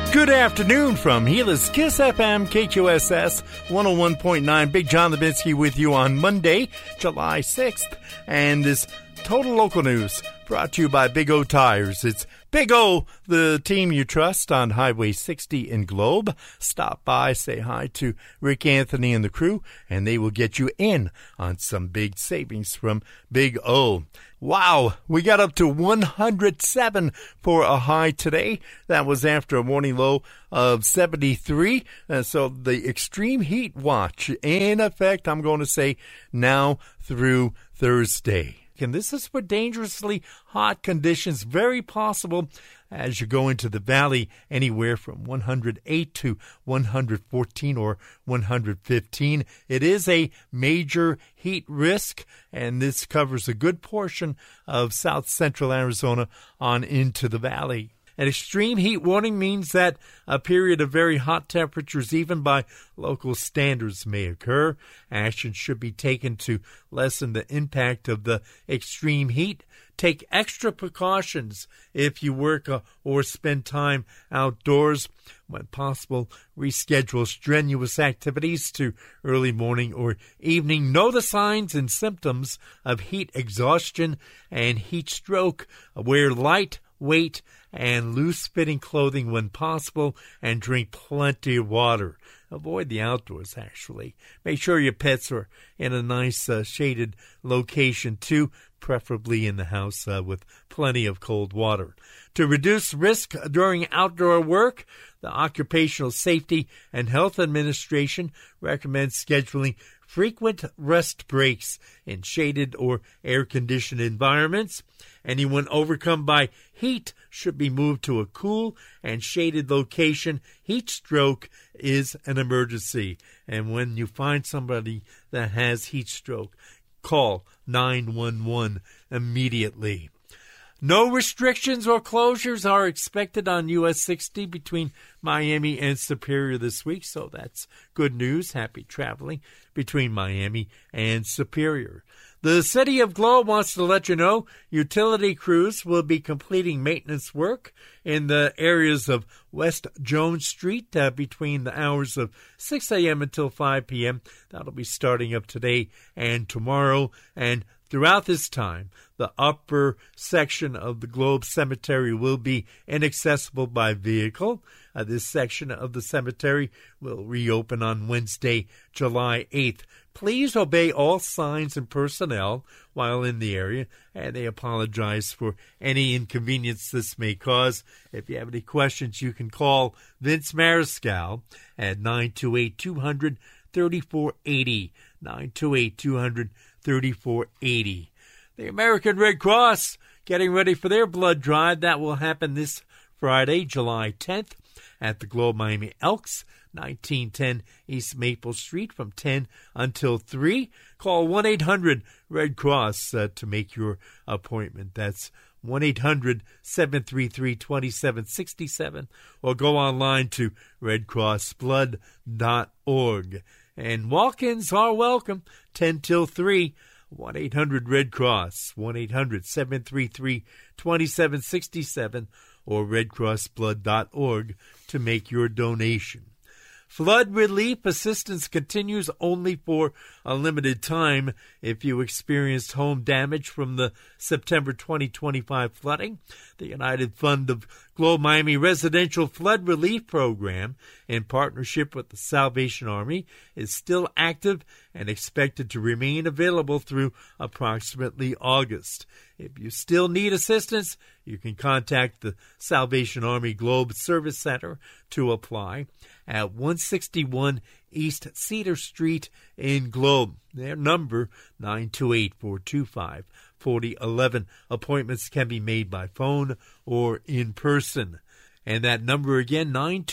Good afternoon from Gila's Kiss FM, KQSS 101.9. Big John Levinsky with you on Monday, July 6th. And this Total Local News brought to you by Big O Tires. It's Big O, the team you trust on Highway 60 in Globe. Stop by, say hi to Rick Anthony and the crew, and they will get you in on some big savings from Big O. Wow, we got up to 107 for a high today. That was after a morning low of 73. So the extreme heat watch in effect, I'm going to say, now through Thursday. And this is for dangerously hot conditions, very possible as you go into the valley, anywhere from 108 to 114 or 115. It is a major heat risk, and this covers a good portion of south central Arizona on into the valley. An extreme heat warning means that a period of very hot temperatures, even by local standards, may occur. Action should be taken to lessen the impact of the extreme heat. Take extra precautions if you work or spend time outdoors. When possible, reschedule strenuous activities to early morning or evening. Know the signs and symptoms of heat exhaustion and heat stroke. Wear light weight and loose-fitting clothing when possible, and drink plenty of water. Avoid the outdoors, actually. Make sure your pets are in a nice shaded location, too, preferably in the house with plenty of cold water. To reduce risk during outdoor work, the Occupational Safety and Health Administration recommends scheduling frequent rest breaks in shaded or air-conditioned environments. Anyone overcome by heat should be moved to a cool and shaded location. Heat stroke is an emergency. And when you find somebody that has heat stroke, call 911 immediately. No restrictions or closures are expected on US 60 between Miami and Superior this week, so that's good news. Happy traveling between Miami and Superior. The City of Globe wants to let you know utility crews will be completing maintenance work in the areas of West Jones Street between the hours of 6 a.m. until 5 p.m. That'll be starting up today and tomorrow. And throughout this time, the upper section of the Globe Cemetery will be inaccessible by vehicle. This section of the cemetery will reopen on Wednesday, July 8th. Please obey all signs and personnel while in the area, and they apologize for any inconvenience this may cause. If you have any questions, you can call Vince Mariscal at 928-200-3480, 928-200-3480. The American Red Cross getting ready for their blood drive. That will happen this Friday, July 10th, at the Globe Miami Elks, 1910 East Maple Street from 10 until 3. Call 1-800-RED-CROSS to make your appointment. That's 1-800-733-2767, or go online to redcrossblood.org. And walk-ins are welcome, 10 till 3. 1-800-RED-CROSS, 1-800-733-2767, or redcrossblood.org to make your donation. Flood relief assistance continues only for a limited time. If you experienced home damage from the September 2025 flooding, the United Fund of Globe Miami Residential Flood Relief Program, in partnership with the Salvation Army, is still active and expected to remain available through approximately August. If you still need assistance, you can contact the Salvation Army Globe Service Center to apply at 161 East Cedar Street in Globe. Their number, 928-425-4011. Appointments can be made by phone or in person. And that number again,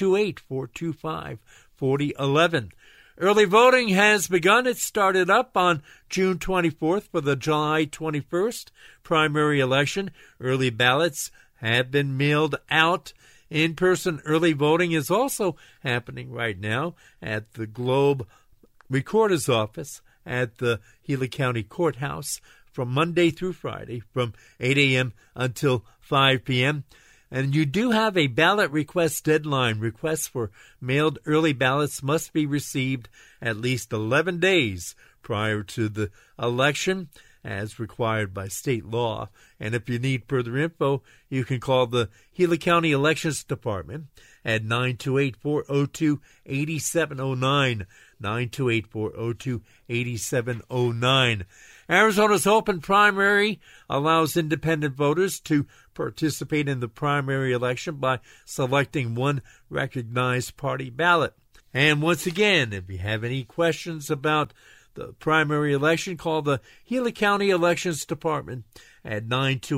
928-425-4011. Early voting has begun. It started up on June 24th for the July 21st primary election. Early ballots have been mailed out. In-person early voting is also happening right now at the Globe Recorder's Office at the Gila County Courthouse from Monday through Friday from 8 a.m. until 5 p.m. And you do have a ballot request deadline. Requests for mailed early ballots must be received at least 11 days prior to the election, as required by state law. And if you need further info, you can call the Gila County Elections Department at 928-402-8709, 928-402-8709. Arizona's open primary allows independent voters to participate in the primary election by selecting one recognized party ballot. And once again, if you have any questions about the primary election, call the Gila County Elections Department at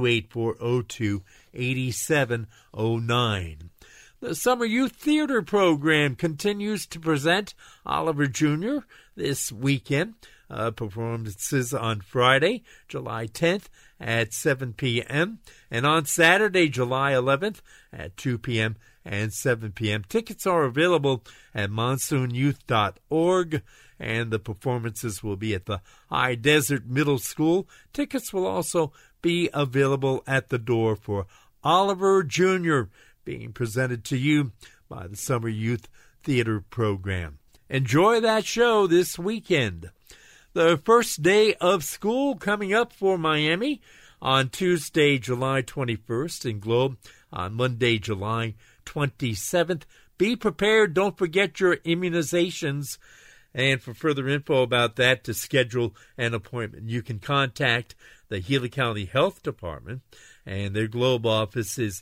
928-402-8709. The Summer Youth Theater Program continues to present Oliver Jr. this weekend. Performances on Friday, July 10th at 7 p.m. and on Saturday, July 11th at 2 p.m. and 7 p.m. Tickets are available at monsoonyouth.org, and the performances will be at the High Desert Middle School. Tickets will also be available at the door for Oliver Jr., being presented to you by the Summer Youth Theater Program. Enjoy that show this weekend. The first day of school coming up for Miami on Tuesday, July 21st, and Globe on Monday, July 27th. Be prepared. Don't forget your immunizations. And for further info about that, to schedule an appointment, you can contact the Gila County Health Department, and their Globe office is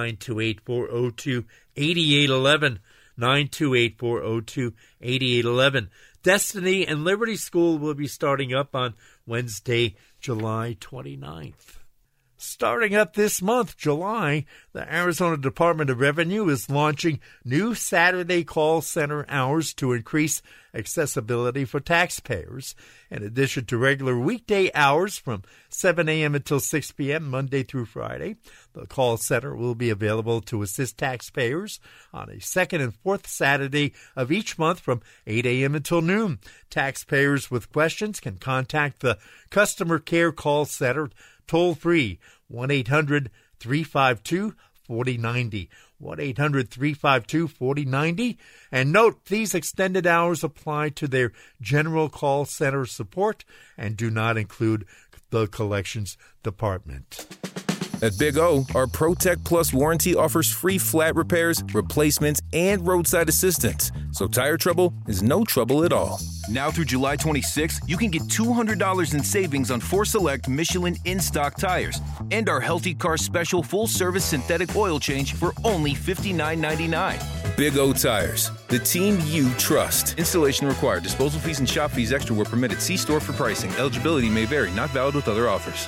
928-402-8811, 928-402-8811. Destiny and Liberty School will be starting up on Wednesday, July 29th. Starting up this month, July, the Arizona Department of Revenue is launching new Saturday call center hours to increase accessibility for taxpayers. In addition to regular weekday hours from 7 a.m. until 6 p.m. Monday through Friday, the call center will be available to assist taxpayers on a second and fourth Saturday of each month from 8 a.m. until noon. Taxpayers with questions can contact the Customer Care Call Center toll-free, 1-800-352-4090, 1-800-352-4090. And note, these extended hours apply to their general call center support and do not include the collections department. At Big O, our ProTech Plus warranty offers free flat repairs, replacements, and roadside assistance. So tire trouble is no trouble at all. Now through July 26th, you can get $200 in savings on 4 select Michelin in-stock tires and our Healthy Car Special full-service synthetic oil change for only $59.99. Big O Tires, the team you trust. Installation required. Disposal fees and shop fees extra were permitted. See store for pricing. Eligibility may vary. Not valid with other offers.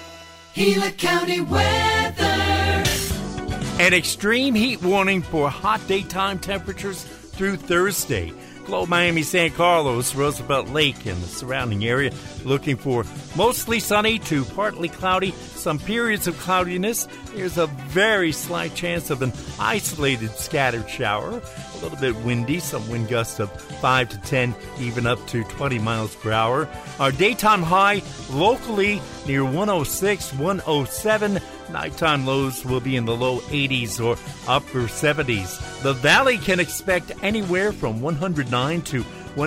Gila County weather. An extreme heat warning for hot daytime temperatures through Thursday. Globe Miami, San Carlos, Roosevelt Lake, and the surrounding area looking for mostly sunny to partly cloudy, some periods of cloudiness. There's a very slight chance of an isolated scattered shower. A little bit windy, some wind gusts of 5 to 10, even up to 20 miles per hour. Our daytime high locally near 106, 107. Nighttime lows will be in the low 80s or upper 70s. The valley can expect anywhere from 109 to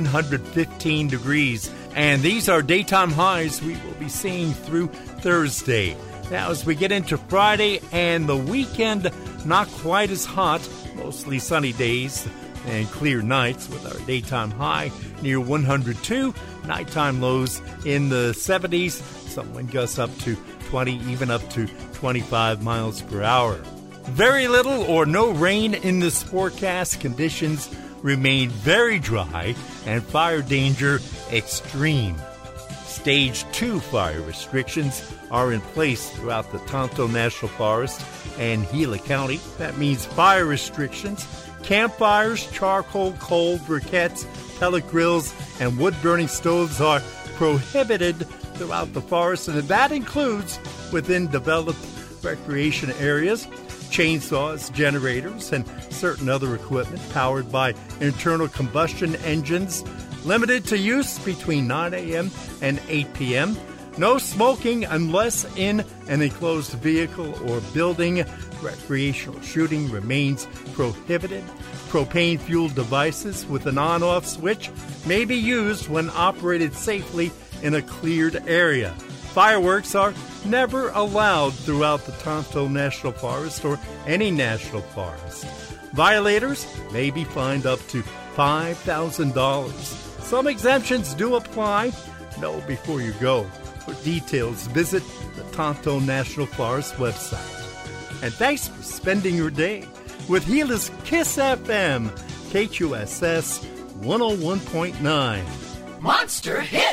115 degrees. And these are daytime highs we will be seeing through Thursday. Now, as we get into Friday and the weekend, not quite as hot, mostly sunny days and clear nights with our daytime high near 102, nighttime lows in the 70s, some wind gusts up to 20, even up to 25 miles per hour. Very little or no rain in this forecast. Conditions remain very dry and fire danger extreme. Stage 2 fire restrictions are in place throughout the Tonto National Forest and Gila County. That means fire restrictions, campfires, charcoal, coal briquettes, pellet grills, and wood-burning stoves are prohibited throughout the forest, and that includes within developed recreation areas, chainsaws, generators, and certain other equipment powered by internal combustion engines, limited to use between 9 a.m. and 8 p.m. No smoking unless in an enclosed vehicle or building. Recreational shooting remains prohibited. Propane-fueled devices with an on-off switch may be used when operated safely in a cleared area. Fireworks are never allowed throughout the Tonto National Forest or any national forest. Violators may be fined up to $5,000. Some exemptions do apply. Know before you go. For details, visit the Tonto National Forest website. And thanks for spending your day with Gila's Kiss FM, KQSS 101.9. Monster Hit!